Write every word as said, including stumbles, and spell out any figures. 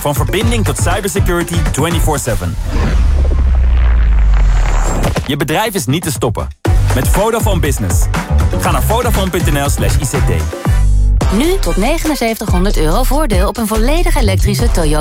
Van verbinding tot cybersecurity vierentwintig zeven. Je bedrijf is niet te stoppen. Met Vodafone Business. Ga naar vodafone punt n l slash I C T. Nu tot negenenzeventighonderd euro voordeel op een volledig elektrische Toyota